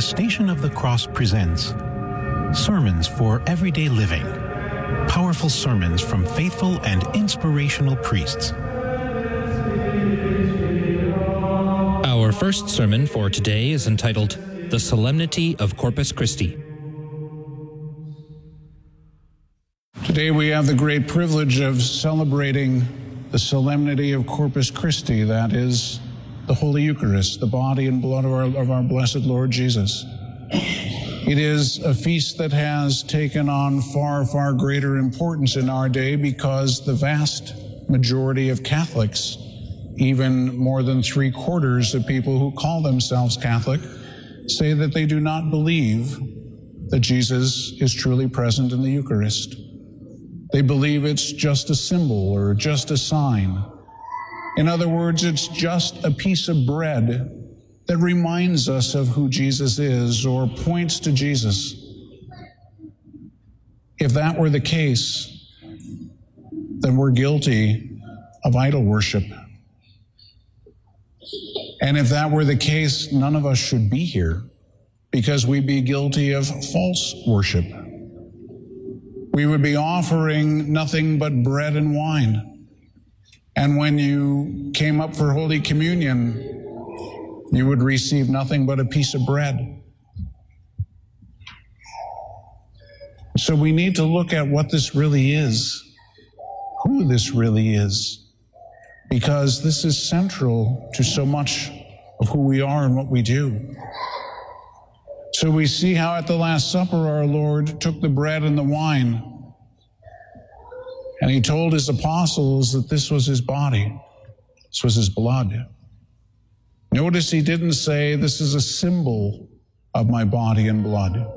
Station of the Cross presents Sermons for Everyday Living. Powerful sermons from faithful and inspirational priests. Our first sermon for today is entitled The Solemnity of Corpus Christi. Today we have the great privilege of celebrating the solemnity of Corpus Christi, that is, the Holy Eucharist, the body and blood of our blessed Lord Jesus. It is a feast that has taken on far, far greater importance in our day because the vast majority of Catholics, even more than 3/4 of people who call themselves Catholic, say that they do not believe that Jesus is truly present in the Eucharist. They believe it's just a symbol or just a sign. In other words, it's just a piece of bread that reminds us of who Jesus is or points to Jesus. If that were the case, then we're guilty of idol worship. And if that were the case, none of us should be here because we'd be guilty of false worship. We would be offering nothing but bread and wine. And when you came up for Holy Communion, you would receive nothing but a piece of bread. So we need to look at what this really is, who this really is, because this is central to so much of who we are and what we do. So we see how at the Last Supper our Lord took the bread and the wine, and he told his apostles that this was his body, this was his blood. Notice he didn't say, this is a symbol of my body and blood.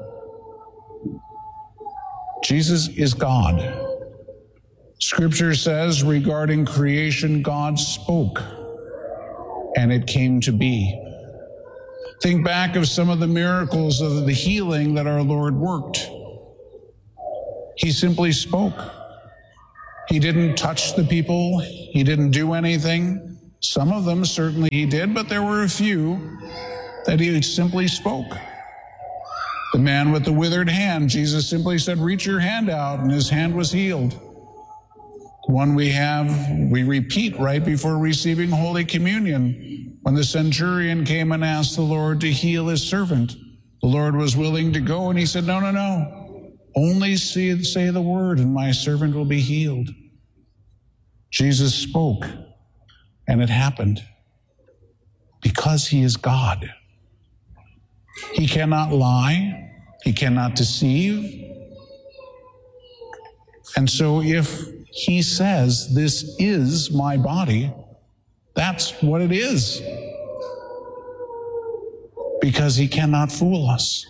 Jesus is God. Scripture says regarding creation, God spoke, and it came to be. Think back of some of the miracles of the healing that our Lord worked. He simply spoke. He didn't touch the people. He didn't do anything. Some of them certainly he did, but there were a few that he simply spoke. The man with the withered hand, Jesus simply said, reach your hand out, and his hand was healed. One we repeat right before receiving Holy Communion. When the centurion came and asked the Lord to heal his servant, the Lord was willing to go, and he said, no. Only say the word, and my servant will be healed. Jesus spoke, and it happened because he is God. He cannot lie. He cannot deceive. And so if he says, this is my body, that's what it is. Because he cannot fool us.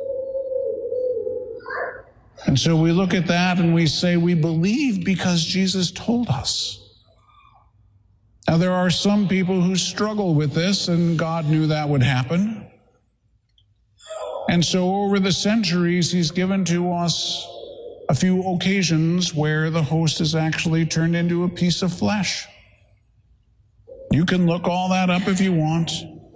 And so we look at that and we say we believe because Jesus told us. Now there are some people who struggle with this, and God knew that would happen. And so over the centuries, he's given to us a few occasions where the host is actually turned into a piece of flesh. You can look all that up if you want.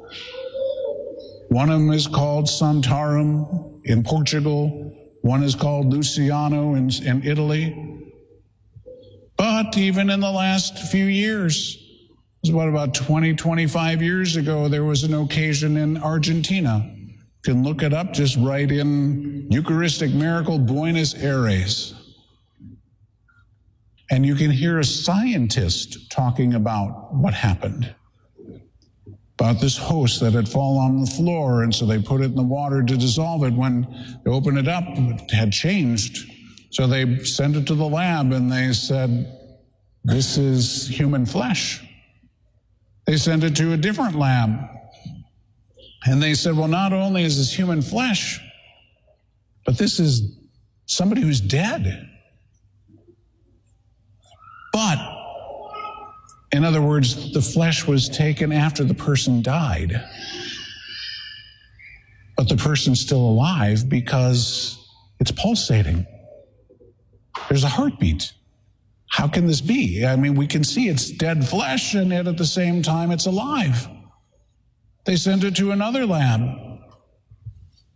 One of them is called Santorum in Portugal. One is called Luciano in Italy. But even in the last few years, it was about 20, 25 years ago, there was an occasion in Argentina. You can look it up, just write in Eucharistic Miracle Buenos Aires. And you can hear a scientist talking about what happened. About this host that had fallen on the floor, and so they put it in the water to dissolve it. When they opened it up, it had changed. So they sent it to the lab, and they said, this is human flesh. They sent it to a different lab, and they said, well, not only is this human flesh, but this is somebody who's dead. But in other words, the flesh was taken after the person died. But the person's still alive because it's pulsating. There's a heartbeat. How can this be? I mean, we can see it's dead flesh, and yet at the same time it's alive. They sent it to another lab.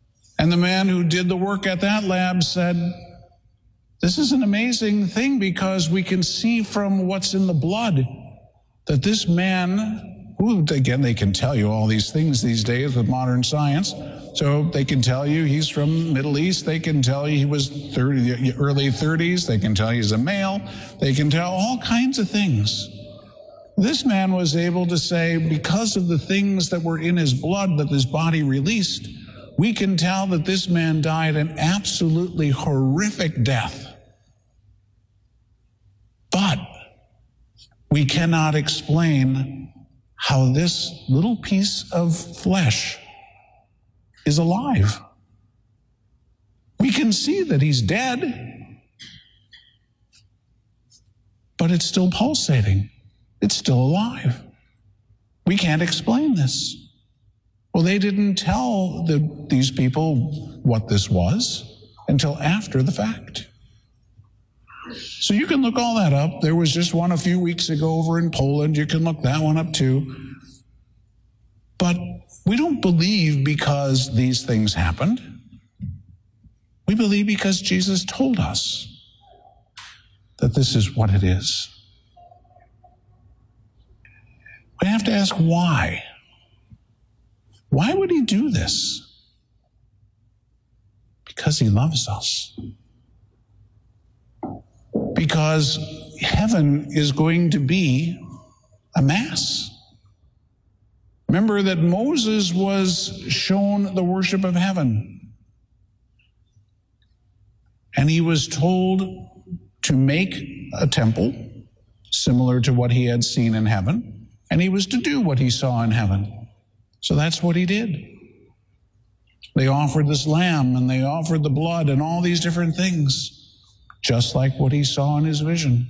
And the man who did the work at that lab said, this is an amazing thing because we can see from what's in the blood that this man, who, again, they can tell you all these things these days with modern science. So they can tell you he's from Middle East. They can tell you he was early 30s. They can tell you he's a male. They can tell all kinds of things. This man was able to say, because of the things that were in his blood that his body released, we can tell that this man died an absolutely horrific death. But we cannot explain how this little piece of flesh is alive. We can see that he's dead, but it's still pulsating. It's still alive. We can't explain this. Well, they didn't tell these people what this was until after the fact. So you can look all that up. There was just one a few weeks ago over in Poland. You can look that one up too. But we don't believe because these things happened. We believe because Jesus told us that this is what it is. We have to ask why. Why would he do this? Because he loves us. Because heaven is going to be a mass. Remember that Moses was shown the worship of heaven. And he was told to make a temple similar to what he had seen in heaven. And he was to do what he saw in heaven. So that's what he did. They offered this lamb and they offered the blood and all these different things, just like what he saw in his vision.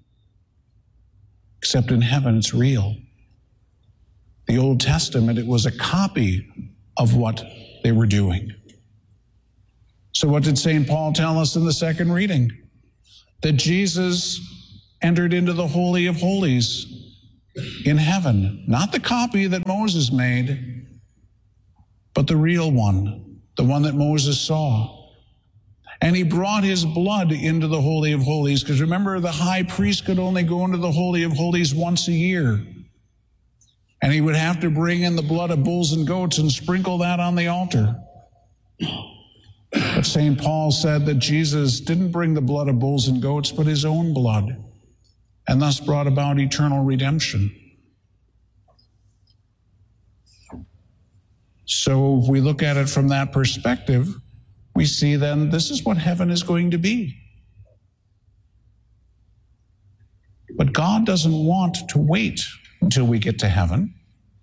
Except in heaven, it's real. The Old Testament, it was a copy of what they were doing. So what did St. Paul tell us in the second reading? That Jesus entered into the Holy of Holies in heaven. Not the copy that Moses made, but the real one, the one that Moses saw. And he brought his blood into the Holy of Holies, because remember, the high priest could only go into the Holy of Holies once a year. And he would have to bring in the blood of bulls and goats and sprinkle that on the altar. But St. Paul said that Jesus didn't bring the blood of bulls and goats, but his own blood, and thus brought about eternal redemption. So if we look at it from that perspective, we see then this is what heaven is going to be. But God doesn't want to wait until we get to heaven.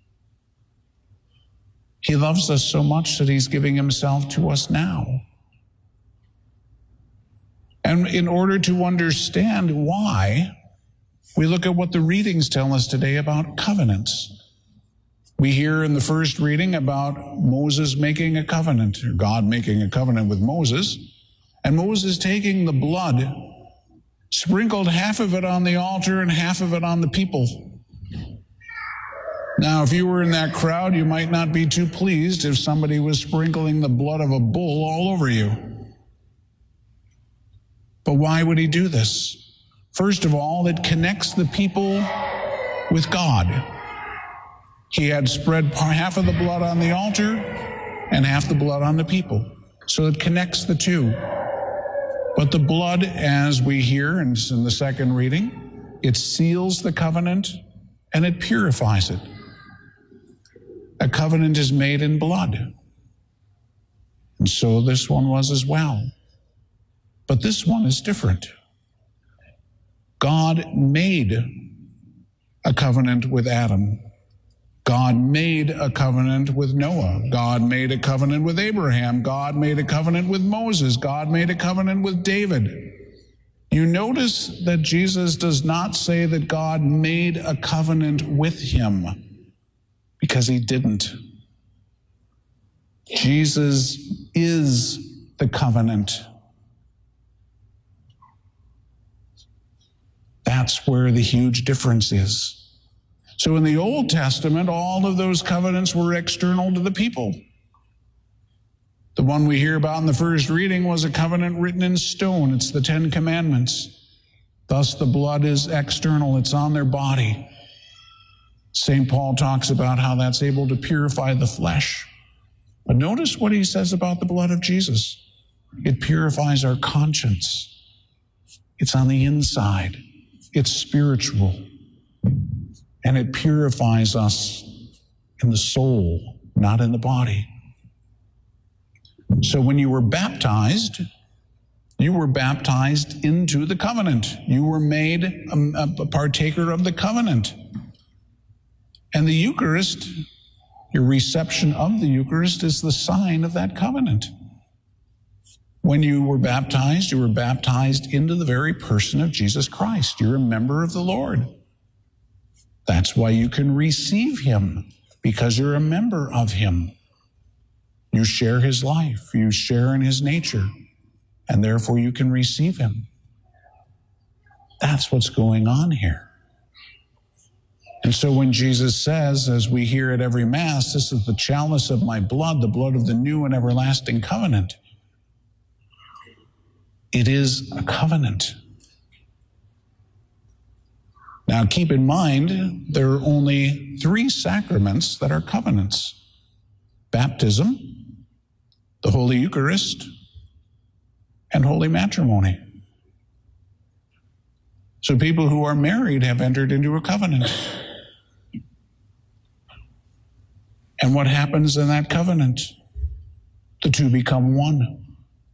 He loves us so much that he's giving himself to us now. And in order to understand why, we look at what the readings tell us today about covenants. We hear in the first reading about Moses making a covenant, or God making a covenant with Moses, and Moses taking the blood, sprinkled half of it on the altar and half of it on the people. Now, if you were in that crowd, you might not be too pleased if somebody was sprinkling the blood of a bull all over you. But why would he do this? First of all, it connects the people with God. He had spread half of the blood on the altar and half the blood on the people. So it connects the two. But the blood, as we hear in the second reading, it seals the covenant and it purifies it. A covenant is made in blood. And so this one was as well. But this one is different. God made a covenant with Adam. God made a covenant with Noah. God made a covenant with Abraham. God made a covenant with Moses. God made a covenant with David. You notice that Jesus does not say that God made a covenant with him, because he didn't. Jesus is the covenant. That's where the huge difference is. So in the Old Testament, all of those covenants were external to the people. The one we hear about in the first reading was a covenant written in stone. It's the 10 Commandments. Thus the blood is external. It's on their body. St. Paul talks about how that's able to purify the flesh. But notice what he says about the blood of Jesus. It purifies our conscience. It's on the inside. It's spiritual. And it purifies us in the soul, not in the body. So when you were baptized into the covenant. You were made a partaker of the covenant. And the Eucharist, your reception of the Eucharist, is the sign of that covenant. When you were baptized into the very person of Jesus Christ. You're a member of the Lord. That's why you can receive him, because you're a member of him. You share his life, you share in his nature, and therefore you can receive him. That's what's going on here. And so when Jesus says, as we hear at every Mass, this is the chalice of my blood, the blood of the new and everlasting covenant, it is a covenant. Now keep in mind, there are only 3 sacraments that are covenants: baptism, the Holy Eucharist, and holy matrimony. So people who are married have entered into a covenant. And what happens in that covenant? The two become one.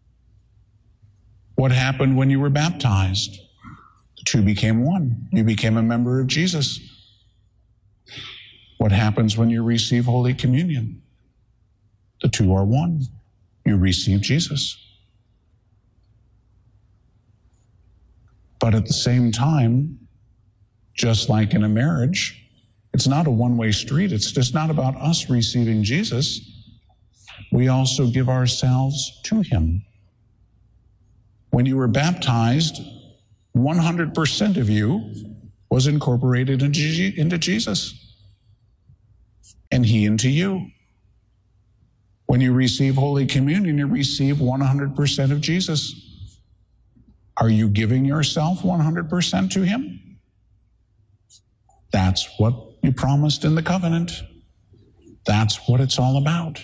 What happened when you were baptized? The two became one. You became a member of Jesus. What happens when you receive Holy Communion? The two are one. You receive Jesus. But at the same time, just like in a marriage, it's not a one-way street. It's just not about us receiving Jesus. We also give ourselves to him. When you were baptized, 100% of you was incorporated into Jesus, and he into you. When you receive Holy Communion, you receive 100% of Jesus. Are you giving yourself 100% to him? That's what you promised in the covenant. That's what it's all about.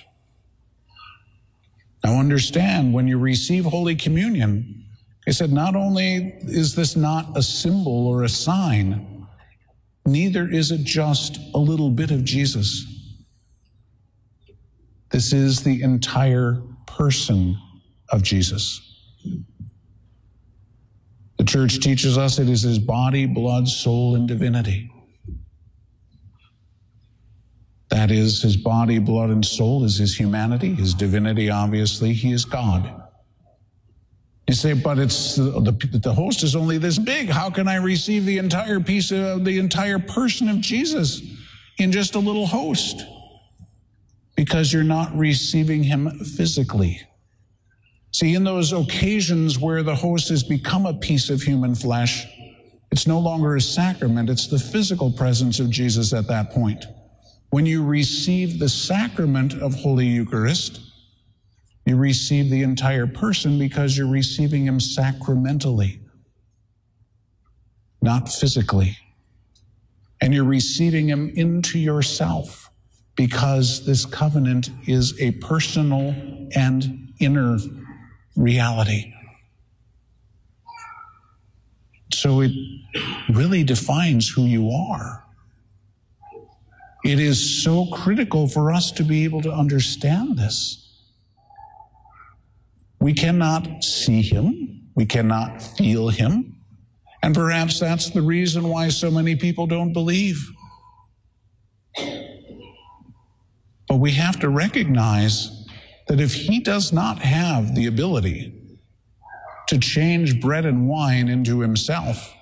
Now understand, when you receive Holy Communion, he said, not only is this not a symbol or a sign, neither is it just a little bit of Jesus. This is the entire person of Jesus. The Church teaches us it is his body, blood, soul, and divinity. That is, his body, blood, and soul is his humanity. His divinity, obviously, he is God. You say, but it's the host is only this big. How can I receive the entire piece of the entire person of Jesus in just a little host? Because you're not receiving him physically. See, in those occasions where the host has become a piece of human flesh, it's no longer a sacrament. It's the physical presence of Jesus at that point. When you receive the sacrament of Holy Eucharist, you receive the entire person because you're receiving him sacramentally, not physically. And you're receiving him into yourself because this covenant is a personal and inner reality. So it really defines who you are. It is so critical for us to be able to understand this. We cannot see him. We cannot feel him. And perhaps that's the reason why so many people don't believe. But we have to recognize that if he does not have the ability to change bread and wine into himself,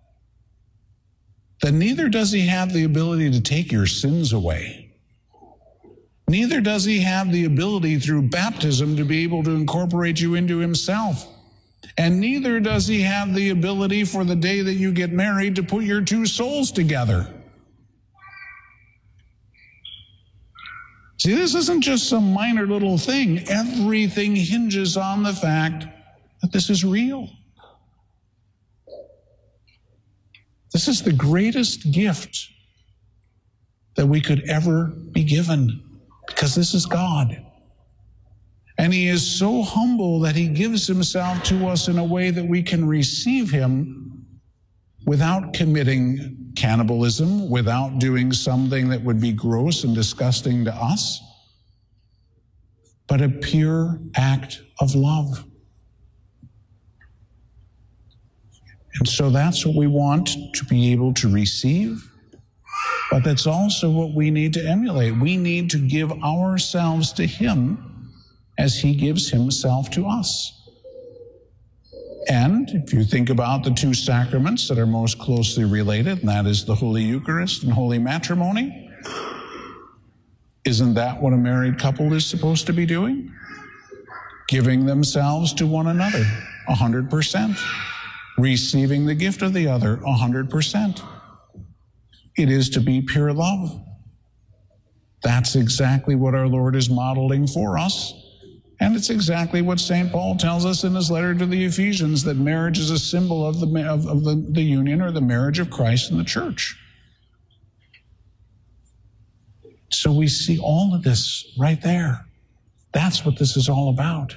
then neither does he have the ability to take your sins away. Neither does he have the ability through baptism to be able to incorporate you into himself. And neither does he have the ability for the day that you get married to put your two souls together. See, this isn't just some minor little thing. Everything hinges on the fact that this is real. This is the greatest gift that we could ever be given, because this is God. And he is so humble that he gives himself to us in a way that we can receive him without committing cannibalism, without doing something that would be gross and disgusting to us, but a pure act of love. And so that's what we want to be able to receive, but that's also what we need to emulate. We need to give ourselves to him as he gives himself to us. And if you think about the two sacraments that are most closely related, and that is the Holy Eucharist and Holy Matrimony, isn't that what a married couple is supposed to be doing? Giving themselves to one another 100%. Receiving the gift of the other 100%. It is to be pure love. That's exactly what our Lord is modeling for us. And it's exactly what St. Paul tells us in his letter to the Ephesians, that marriage is a symbol of the union or the marriage of Christ and the church. So we see all of this right there. That's what this is all about.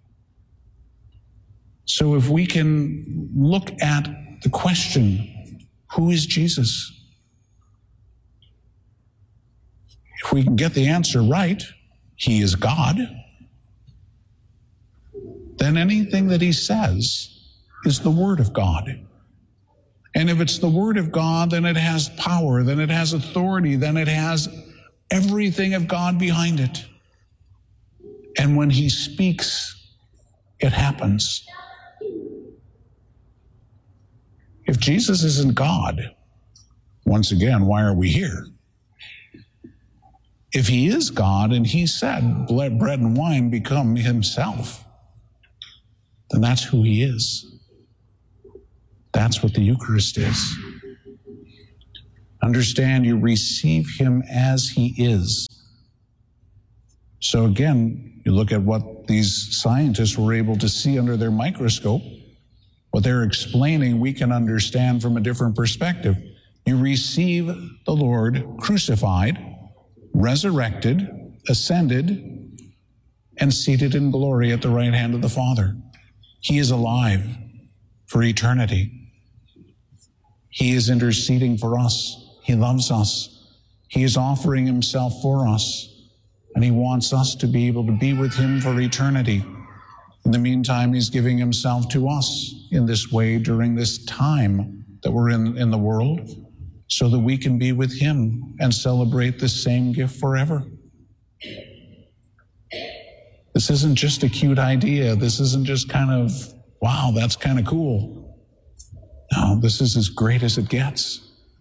So if we can look at the question, who is Jesus? If we can get the answer right, he is God, then anything that he says is the Word of God. And if it's the Word of God, then it has power, then it has authority, then it has everything of God behind it. And when he speaks, it happens. If Jesus isn't God, once again, why are we here? If he is God and he said, let bread and wine become himself, then that's who he is. That's what the Eucharist is. Understand, you receive him as he is. So again, you look at what these scientists were able to see under their microscope. What they're explaining, we can understand from a different perspective. You receive the Lord crucified, resurrected, ascended, and seated in glory at the right hand of the Father. He is alive for eternity. He is interceding for us. He loves us. He is offering himself for us, and he wants us to be able to be with him for eternity. In the meantime, he's giving himself to us in this way during this time that we're in the world, so that we can be with him and celebrate this same gift forever. This isn't just a cute idea. This isn't just kind of, wow, that's kind of cool. No, this is as great as it gets.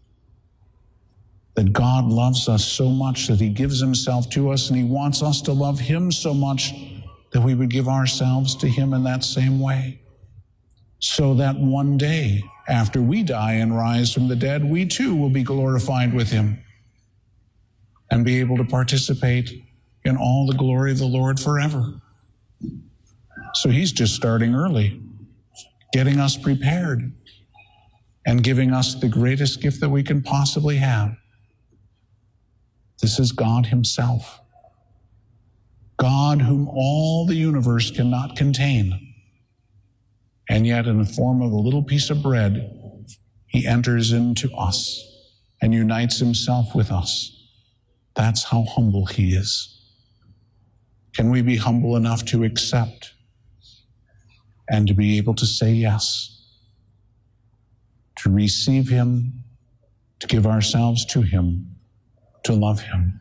That God loves us so much that he gives himself to us, and he wants us to love him so much that we would give ourselves to him in that same way. So that one day, after we die and rise from the dead, we too will be glorified with him and be able to participate in all the glory of the Lord forever. So he's just starting early, getting us prepared and giving us the greatest gift that we can possibly have. This is God himself. God whom all the universe cannot contain. And yet in the form of a little piece of bread, he enters into us and unites himself with us. That's how humble he is. Can we be humble enough to accept and to be able to say yes, to receive him, to give ourselves to him, to love him?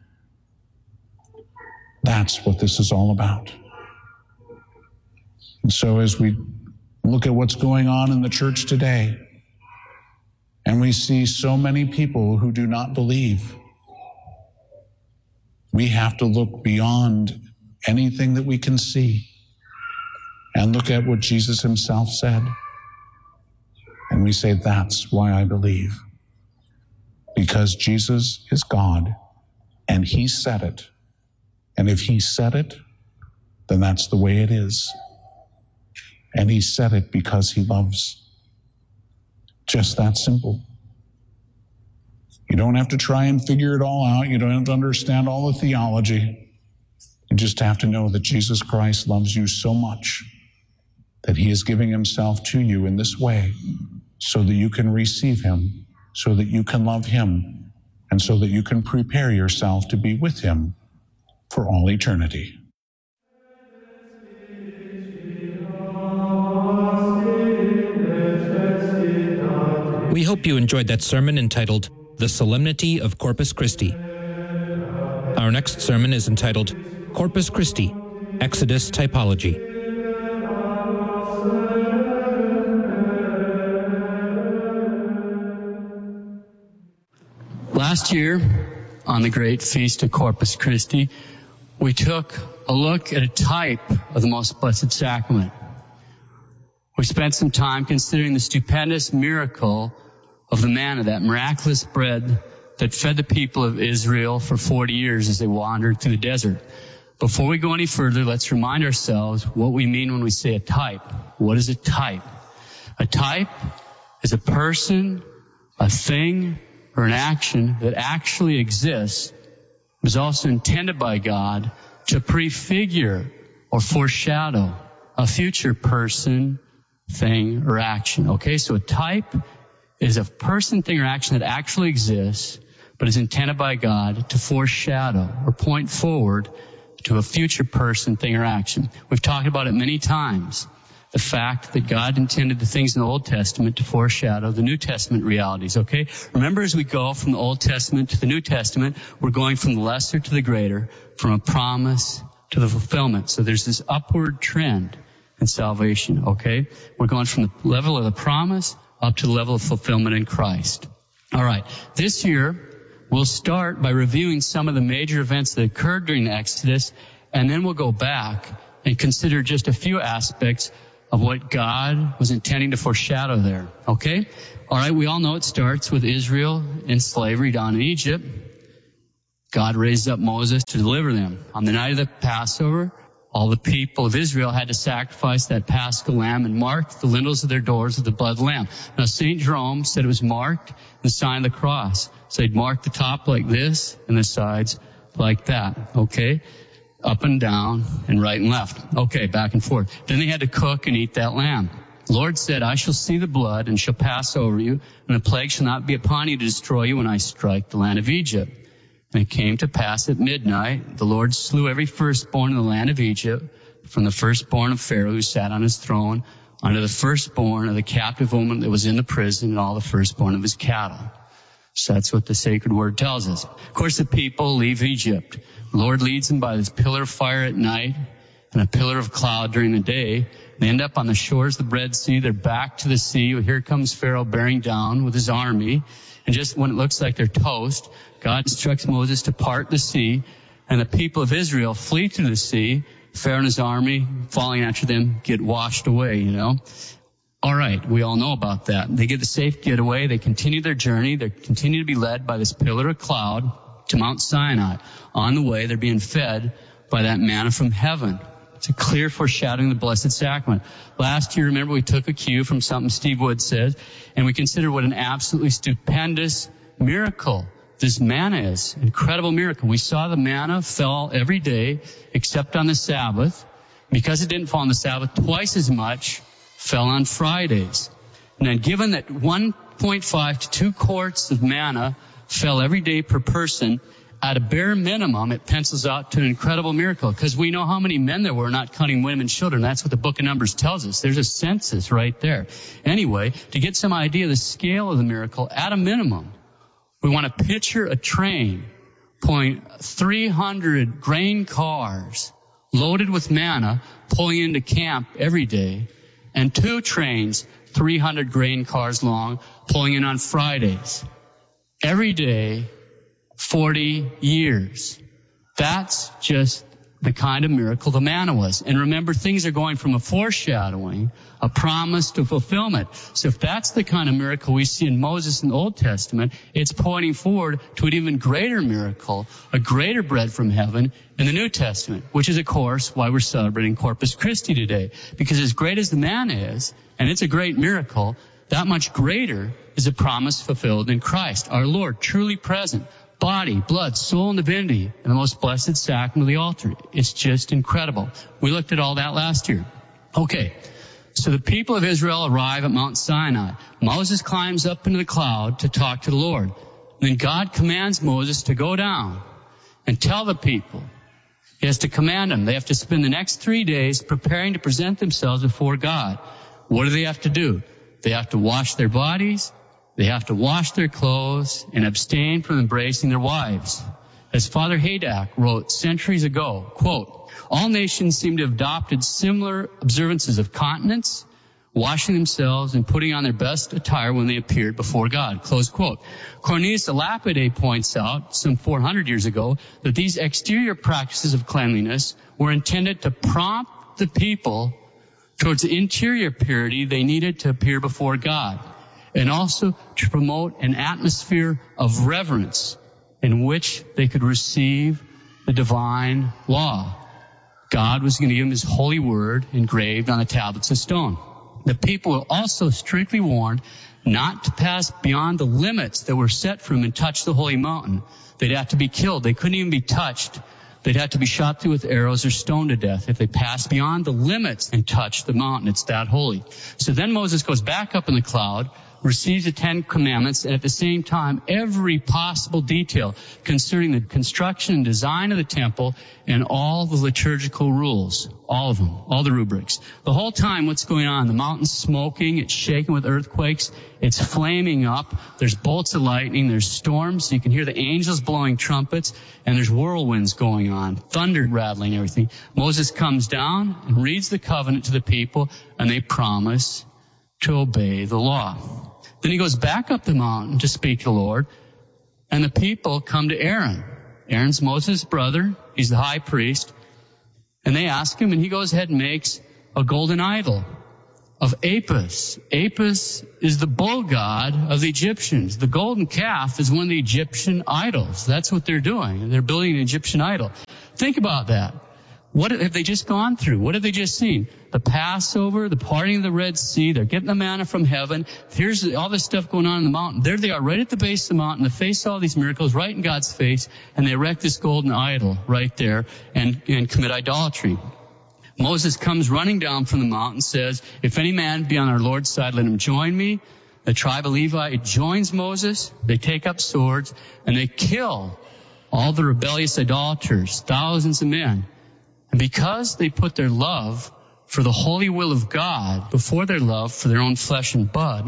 That's what this is all about. And so as we look at what's going on in the church today, and we see so many people who do not believe, we have to look beyond anything that we can see and look at what Jesus himself said. And we say, that's why I believe. Because Jesus is God, and he said it. And if he said it, then that's the way it is. And he said it because he loves. Just that simple. You don't have to try and figure it all out. You don't have to understand all the theology. You just have to know that Jesus Christ loves you so much that he is giving himself to you in this way so that you can receive him, so that you can love him, and so that you can prepare yourself to be with him for all eternity. We hope you enjoyed that sermon entitled The Solemnity of Corpus Christi. Our next sermon is entitled Corpus Christi, Exodus Typology. Last year, on the great feast of Corpus Christi, we took a look at a type of the Most Blessed Sacrament. We spent some time considering the stupendous miracle of the manna, that miraculous bread that fed the people of Israel for 40 years as they wandered through the desert. Before we go any further, let's remind ourselves what we mean when we say a type. What is a type? A type is a person, a thing, or an action that actually exists, but is also intended by God to prefigure or foreshadow a future person, thing, or action. Okay, so a type is a person, thing, or action that actually exists, but is intended by God to foreshadow or point forward to a future person, thing, or action. We've talked about it many times. The fact that God intended the things in the Old Testament to foreshadow the New Testament realities, okay? Remember, as we go from the Old Testament to the New Testament, we're going from the lesser to the greater, from a promise to the fulfillment. So there's this upward trend in salvation, okay? We're going from the level of the promise up to the level of fulfillment in Christ. All right. This year, we'll start by reviewing some of the major events that occurred during the Exodus, and then we'll go back and consider just a few aspects of what God was intending to foreshadow there. Okay? All right, we all know it starts with Israel in slavery down in Egypt. God raised up Moses to deliver them. On the night of the Passover, all the people of Israel had to sacrifice that Paschal lamb and mark the lintels of their doors with the blood of the lamb. Now, St. Jerome said it was marked in the sign of the cross. So they'd mark the top like this and the sides like that. Okay? Up and down and right and left. Okay, back and forth. Then they had to cook and eat that lamb. The Lord said, I shall see the blood and shall pass over you, and the plague shall not be upon you to destroy you when I strike the land of Egypt. And it came to pass at midnight, the Lord slew every firstborn in the land of Egypt, from the firstborn of Pharaoh who sat on his throne, unto the firstborn of the captive woman that was in the prison, and all the firstborn of his cattle. So that's what the sacred word tells us. Of course, the people leave Egypt. The Lord leads them by this pillar of fire at night and a pillar of cloud during the day. They end up on the shores of the Red Sea. They're back to the sea. Here comes Pharaoh bearing down with his army. And just when it looks like they're toast, God instructs Moses to part the sea, and the people of Israel flee through the sea. Pharaoh and his army, following after them, get washed away, you know. All right, we all know about that. They get the safe getaway. They continue their journey. They continue to be led by this pillar of cloud to Mount Sinai. On the way, they're being fed by that manna from heaven. It's a clear foreshadowing of the Blessed Sacrament. Last year, remember, we took a cue from something Steve Wood said, and we considered what an absolutely stupendous miracle this manna is. Incredible miracle. We saw the manna fell every day except on the Sabbath. Because it didn't fall on the Sabbath, twice as much fell on Fridays. And then given that 1.5 to 2 quarts of manna fell every day per person, at a bare minimum, it pencils out to an incredible miracle, because we know how many men there were not counting women and children. That's what the book of Numbers tells us. There's a census right there. Anyway, to get some idea of the scale of the miracle, at a minimum, we want to picture a train pulling 300 grain cars loaded with manna pulling into camp every day, and 2 trains, 300 grain cars long, pulling in on Fridays. Every day, 40 years. That's just the kind of miracle the manna was. And remember, things are going from a foreshadowing, a promise, to fulfillment. So if that's the kind of miracle we see in Moses in the Old Testament, it's pointing forward to an even greater miracle, a greater bread from heaven in the New Testament, which is, of course, why we're celebrating Corpus Christi today. Because as great as the manna is, and it's a great miracle, that much greater is a promise fulfilled in Christ, our Lord, truly present, body, blood, soul, and divinity in the most blessed sacrament of the altar. It's just incredible. We looked at all that last year. Okay, so the people of Israel arrive at Mount Sinai. Moses climbs up into the cloud to talk to the Lord. Then God commands Moses to go down and tell the people. He has to command them. They have to spend the next 3 days preparing to present themselves before God. What do they have to do? They have to wash their bodies, they have to wash their clothes, and abstain from embracing their wives. As Father Haydock wrote centuries ago, quote, all nations seem to have adopted similar observances of continence, washing themselves and putting on their best attire when they appeared before God, close quote. Cornelius de Lapide points out, some 400 years ago, that these exterior practices of cleanliness were intended to prompt the people towards the interior purity they needed to appear before God, and also to promote an atmosphere of reverence in which they could receive the divine law. God was going to give them His holy word engraved on the tablets of stone. The people were also strictly warned not to pass beyond the limits that were set for them and touch the holy mountain. They'd have to be killed. They couldn't even be touched. They'd have to be shot through with arrows or stoned to death if they passed beyond the limits and touched the mountain. It's that holy. So then Moses goes back up in the cloud, receives the 10 Commandments, and at the same time, every possible detail concerning the construction and design of the temple and all the liturgical rules, all of them, all the rubrics. The whole time, what's going on? The mountain's smoking, it's shaking with earthquakes, it's flaming up, there's bolts of lightning, there's storms, you can hear the angels blowing trumpets, and there's whirlwinds going on, thunder rattling everything. Moses comes down and reads the covenant to the people, and they promise to obey the law. Then he goes back up the mountain to speak to the Lord, and the people come to Aaron. Aaron's Moses' brother. He's the high priest. And they ask him, and he goes ahead and makes a golden idol of Apis. Apis is the bull god of the Egyptians. The golden calf is one of the Egyptian idols. That's what they're doing. They're building an Egyptian idol. Think about that. What have they just gone through? What have they just seen? The Passover, the parting of the Red Sea, they're getting the manna from heaven. Here's all this stuff going on in the mountain. There they are, right at the base of the mountain, to face all these miracles, right in God's face, and they erect this golden idol right there and commit idolatry. Moses comes running down from the mountain and says, if any man be on our Lord's side, let him join me. The tribe of Levi joins Moses. They take up swords, and they kill all the rebellious idolaters, thousands of men. And because they put their love for the holy will of God before their love for their own flesh and blood,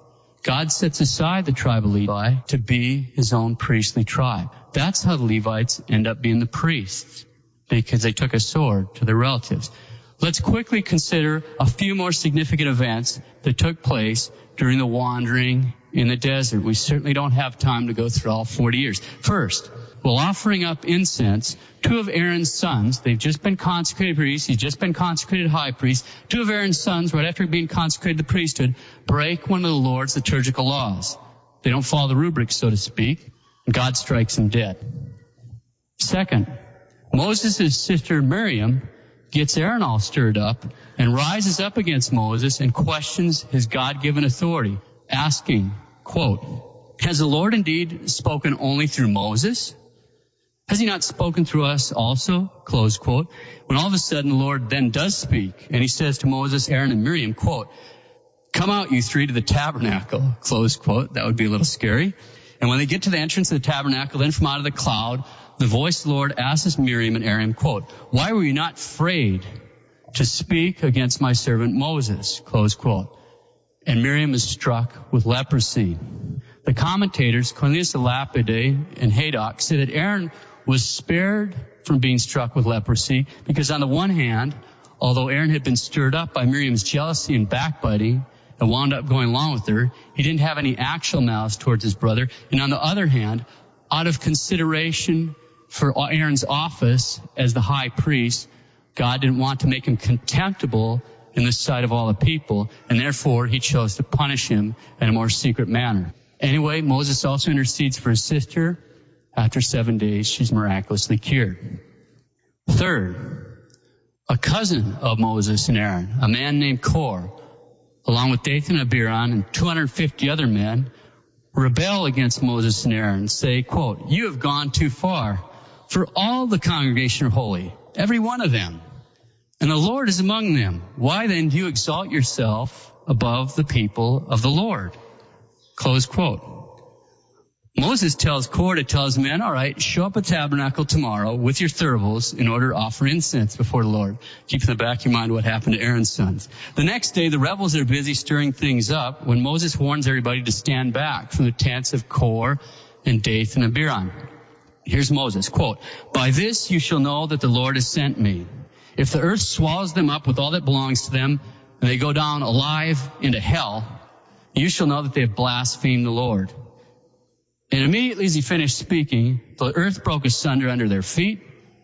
God sets aside the tribe of Levi to be His own priestly tribe. That's how the Levites end up being the priests, because they took a sword to their relatives. Let's quickly consider a few more significant events that took place during the wandering in the desert. We certainly don't have time to go through all 40 years. First, while offering up incense, 2 of Aaron's sons, they've just been consecrated priests, he's just been consecrated high priest, 2 of Aaron's sons, right after being consecrated the priesthood, break one of the Lord's liturgical laws. They don't follow the rubric, so to speak, and God strikes them dead. Second, Moses' sister Miriam gets Aaron all stirred up and rises up against Moses and questions his God-given authority, asking, quote, has the Lord indeed spoken only through Moses? Has He not spoken through us also? Close quote. When all of a sudden the Lord then does speak, and He says to Moses, Aaron, and Miriam, quote, come out, you 3, to the tabernacle, close quote. That would be a little scary. And when they get to the entrance of the tabernacle, then from out of the cloud, the voice of the Lord asks Miriam and Aaron, quote, why were you not afraid to speak against my servant Moses? Close quote. And Miriam is struck with leprosy. The commentators, Cornelius de Lapide and Haydock, say that Aaron was spared from being struck with leprosy because on the one hand, although Aaron had been stirred up by Miriam's jealousy and backbiting and wound up going along with her, he didn't have any actual malice towards his brother. And on the other hand, out of consideration for Aaron's office as the high priest, God didn't want to make him contemptible in the sight of all the people, and therefore he chose to punish him in a more secret manner. Anyway, Moses also intercedes for his sister. After 7 days, she's miraculously cured. Third, a cousin of Moses and Aaron, a man named Kor, along with Dathan and Abiram and 250 other men, rebel against Moses and Aaron and say, quote, "You have gone too far, for all the congregation are holy, every one of them, and the Lord is among them. Why then do you exalt yourself above the people of the Lord?" Close quote. Moses tells Kor to tell his men, all right, show up at tabernacle tomorrow with your thuribles in order to offer incense before the Lord. Keep in the back of your mind what happened to Aaron's sons. The next day, the rebels are busy stirring things up when Moses warns everybody to stand back from the tents of Kor and Dathan and Abiram. Here's Moses, quote, "By this you shall know that the Lord has sent me. If the earth swallows them up with all that belongs to them, and they go down alive into hell, you shall know that they have blasphemed the Lord." And immediately as he finished speaking, the earth broke asunder under their feet,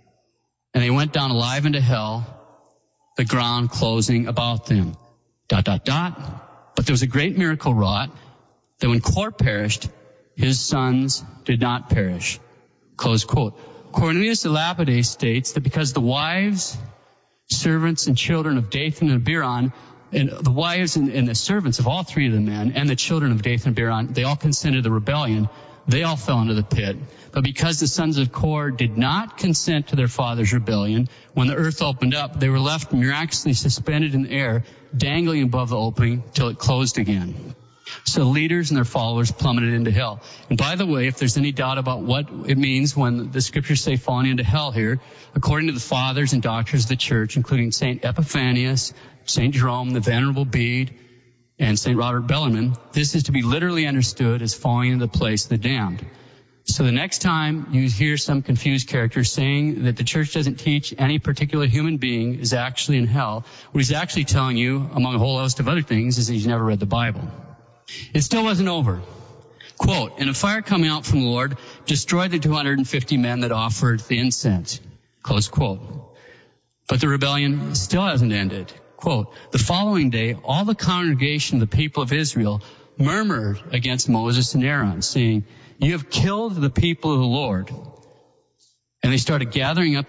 and they went down alive into hell, the ground closing about them. ... But there was a great miracle wrought, that when Kor perished, his sons did not perish. Close quote. Cornelius the Lapide states that because the wives, servants, and children of Dathan and Abiram, and the wives and the servants of all three of the men, and the children of Dathan and Abiram, they all consented to the rebellion, they all fell into the pit. But because the sons of Kor did not consent to their father's rebellion, when the earth opened up, they were left miraculously suspended in the air, dangling above the opening till it closed again. So the leaders and their followers plummeted into hell. And by the way, if there's any doubt about what it means when the scriptures say falling into hell here, according to the fathers and doctors of the church, including St. Epiphanius, St. Jerome, the Venerable Bede, and St. Robert Bellarmine, this is to be literally understood as falling into the place of the damned. So the next time you hear some confused character saying that the church doesn't teach any particular human being is actually in hell, what he's actually telling you, among a whole host of other things, is that he's never read the Bible. It still wasn't over. Quote, "And a fire coming out from the Lord destroyed the 250 men that offered the incense." Close quote. But the rebellion still hasn't ended. Quote, "The following day, all the congregation of the people of Israel murmured against Moses and Aaron, saying, 'You have killed the people of the Lord.' And they started gathering up